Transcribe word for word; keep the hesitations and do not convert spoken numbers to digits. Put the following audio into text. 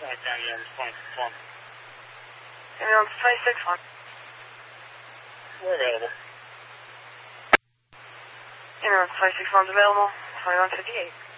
Right down here, it's twenty-six one. Ambulance twenty-six one. We're available. Ambulance twenty-six one's available. twenty-one fifty-eight.